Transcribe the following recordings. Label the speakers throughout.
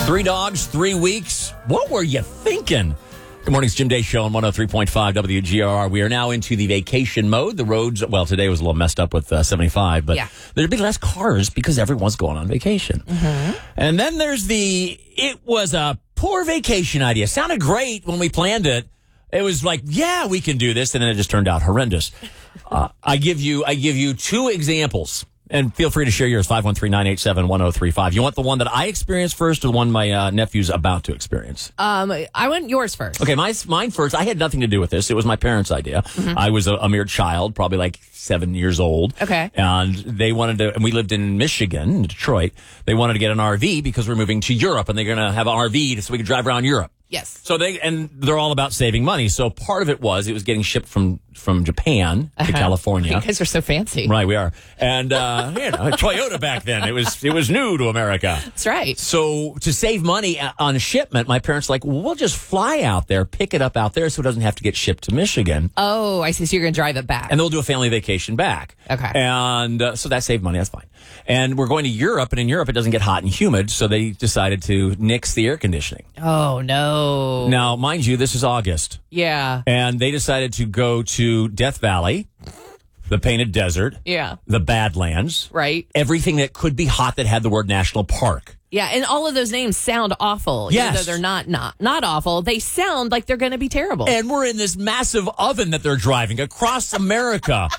Speaker 1: 3 dogs, 3 weeks. What were you thinking? Good morning, it's Jim Day Show on 103.5 WGRR. We are now into the vacation mode. The roads, well, today was a little messed up with 75, but there'd be less cars because everyone's going on vacation. And then there's it was a poor vacation idea. Sounded great when we planned it. It was like, yeah, we can do this, and then it just turned out horrendous. I give you 2 examples. And feel free to share yours, 513-987-1035. You want the one that I experienced first or the one my nephew's about to experience?
Speaker 2: I want yours first.
Speaker 1: Okay, mine first. I had nothing to do with this. It was my parents' idea. I was a mere child, probably like 7 years old.
Speaker 2: Okay.
Speaker 1: And they wanted to, and we lived in Michigan, in Detroit. They wanted to get an RV because we're moving to Europe, and they're going to have an RV so we could drive around Europe.
Speaker 2: Yes.
Speaker 1: So they're all about saving money. So part of it was getting shipped from Japan to California.
Speaker 2: You guys are so fancy.
Speaker 1: Right, we are. And Toyota back then. It was new to America.
Speaker 2: That's right.
Speaker 1: So to save money on a shipment, my parents were like, well, we'll just fly out there, pick it up out there so it doesn't have to get shipped to Michigan.
Speaker 2: Oh, I see. So you're going to drive it back.
Speaker 1: And they'll do a family vacation back.
Speaker 2: Okay.
Speaker 1: And so that saved money. That's fine. And we're going to Europe, and in Europe it doesn't get hot and humid, so they decided to nix the air conditioning.
Speaker 2: Oh, no.
Speaker 1: Now, mind you, this is August.
Speaker 2: Yeah.
Speaker 1: And they decided to go to Death Valley, the Painted Desert, the Badlands,
Speaker 2: right?
Speaker 1: Everything that could be hot that had the word National Park.
Speaker 2: Yeah, and all of those names sound awful.
Speaker 1: Yes.
Speaker 2: Even though they're not awful. They sound like they're going to be terrible.
Speaker 1: And we're in this massive oven that they're driving across America.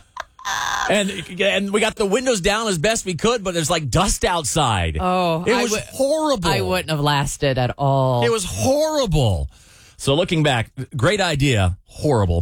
Speaker 1: And we got the windows down as best we could, but there's like dust outside.
Speaker 2: Oh,
Speaker 1: it was horrible.
Speaker 2: I wouldn't have lasted at all.
Speaker 1: It was horrible. So looking back, great idea, horrible.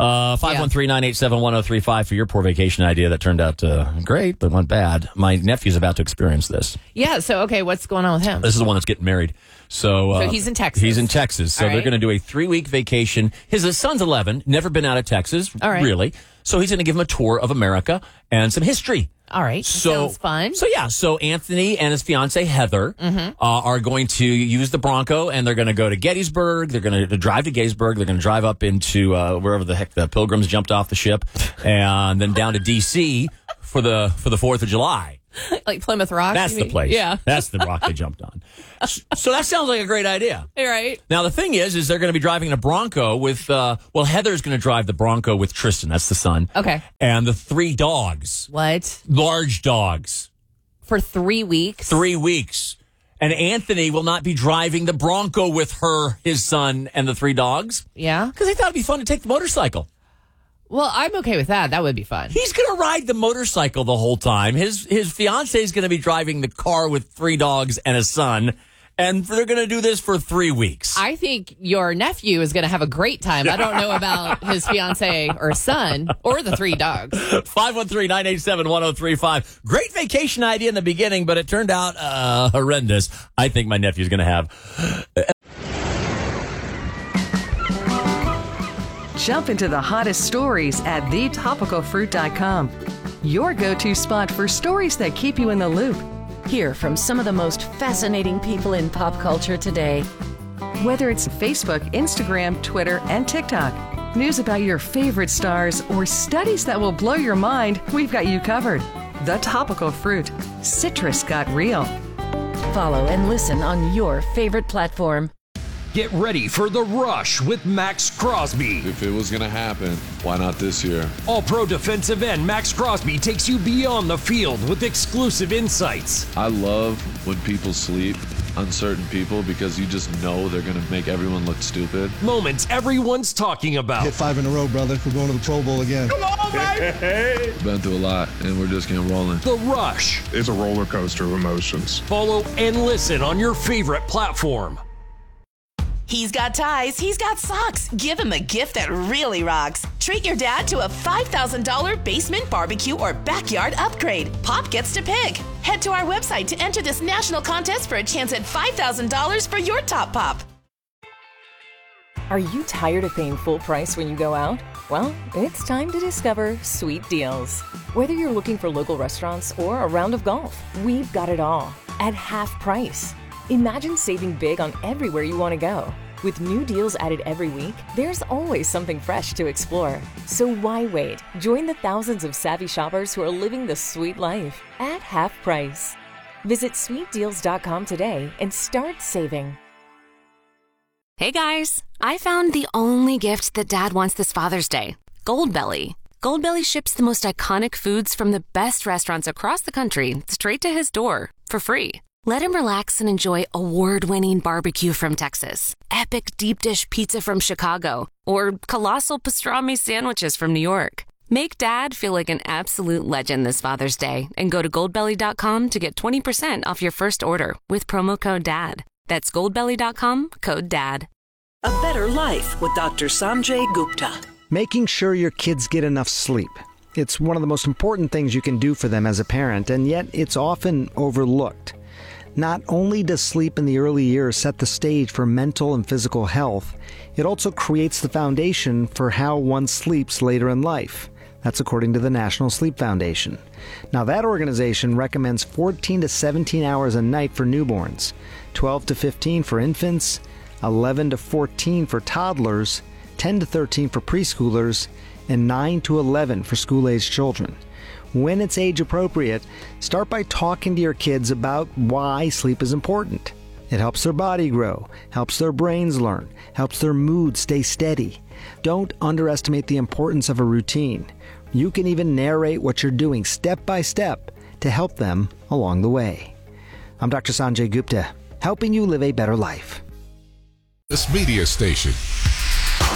Speaker 1: 513-987-1035 for your poor vacation idea that turned out great, but went bad. My nephew's about to experience this.
Speaker 2: Yeah, so, okay, what's going on with him?
Speaker 1: This is the one that's getting married. So
Speaker 2: he's in Texas.
Speaker 1: He's in Texas. So they're going to do a 3-week vacation. His son's 11, never been out of Texas, really. So he's going to give him a tour of America and some history.
Speaker 2: All right. Sounds fun.
Speaker 1: So Anthony and his fiancee Heather are going to use the Bronco, and they're going to go to Gettysburg. They're going to drive to Gettysburg. They're going to drive up into wherever the heck the Pilgrims jumped off the ship, and then down to D.C. for the 4th of July.
Speaker 2: Like Plymouth Rock?
Speaker 1: That's the place.
Speaker 2: Yeah.
Speaker 1: That's the rock they jumped on. So that sounds like a great idea.
Speaker 2: All right.
Speaker 1: Now, the thing is they're going to be driving a Bronco with, Heather's going to drive the Bronco with Tristan. That's the son.
Speaker 2: Okay.
Speaker 1: And the 3 dogs.
Speaker 2: What?
Speaker 1: Large dogs.
Speaker 2: For 3 weeks?
Speaker 1: 3 weeks. And Anthony will not be driving the Bronco with his son, and the 3 dogs.
Speaker 2: Yeah?
Speaker 1: Because they thought it'd be fun to take the motorcycle.
Speaker 2: Well, I'm okay with that. That would be fun.
Speaker 1: He's going to ride the motorcycle the whole time. His fiancée is going to be driving the car with 3 dogs and a son, and they're going to do this for 3 weeks.
Speaker 2: I think your nephew is going to have a great time. I don't know about his fiancée or son or the 3 dogs.
Speaker 1: 513-987-1035. Great vacation idea in the beginning, but it turned out horrendous. I think my nephew's going to have...
Speaker 3: Jump into the hottest stories at thetopicalfruit.com. Your go-to spot for stories that keep you in the loop.
Speaker 4: Hear from some of the most fascinating people in pop culture today.
Speaker 3: Whether it's Facebook, Instagram, Twitter, and TikTok, news about your favorite stars, or studies that will blow your mind, we've got you covered. The Topical Fruit. Citrus got real.
Speaker 4: Follow and listen on your favorite platform.
Speaker 5: Get ready for The Rush with Max Crosby.
Speaker 6: If it was going to happen, why not this year?
Speaker 5: All-pro defensive end Max Crosby takes you beyond the field with exclusive insights.
Speaker 6: I love when people sleep on certain people because you just know they're going to make everyone look stupid.
Speaker 5: Moments everyone's talking about.
Speaker 7: Hit 5 in a row, brother. We're going to the Pro Bowl again.
Speaker 5: Come on, baby!
Speaker 6: Been through a lot, and we're just getting rolling.
Speaker 5: The Rush.
Speaker 8: It's a roller coaster of emotions.
Speaker 5: Follow and listen on your favorite platform.
Speaker 9: He's got ties, he's got socks. Give him a gift that really rocks. Treat your dad to a $5,000 basement barbecue or backyard upgrade. Pop gets to pick. Head to our website to enter this national contest for a chance at $5,000 for your top pop.
Speaker 10: Are you tired of paying full price when you go out? Well, it's time to discover Sweet Deals. Whether you're looking for local restaurants or a round of golf, we've got it all at half price. Imagine saving big on everywhere you want to go. With new deals added every week, there's always something fresh to explore. So why wait? Join the thousands of savvy shoppers who are living the sweet life at half price. Visit sweetdeals.com today and start saving.
Speaker 11: Hey guys, I found the only gift that Dad wants this Father's Day. Goldbelly. Goldbelly ships the most iconic foods from the best restaurants across the country straight to his door for free. Let him relax and enjoy award-winning barbecue from Texas, epic deep dish pizza from Chicago, or colossal pastrami sandwiches from New York. Make Dad feel like an absolute legend this Father's Day and go to goldbelly.com to get 20% off your first order with promo code DAD. That's goldbelly.com, code DAD.
Speaker 12: A better life with Dr. Sanjay Gupta.
Speaker 13: Making sure your kids get enough sleep. It's one of the most important things you can do for them as a parent, and yet it's often overlooked. Not only does sleep in the early years set the stage for mental and physical health, it also creates the foundation for how one sleeps later in life. That's according to the National Sleep Foundation. Now, that organization recommends 14 to 17 hours a night for newborns, 12 to 15 for infants, 11 to 14 for toddlers, 10 to 13 for preschoolers, and 9 to 11 for school-aged children. When it's age appropriate, start by talking to your kids about why sleep is important. It helps their body grow, helps their brains learn, helps their mood stay steady. Don't underestimate the importance of a routine. You can even narrate what you're doing step by step to help them along the way. I'm Dr. Sanjay Gupta, helping you live a better life.
Speaker 14: This media station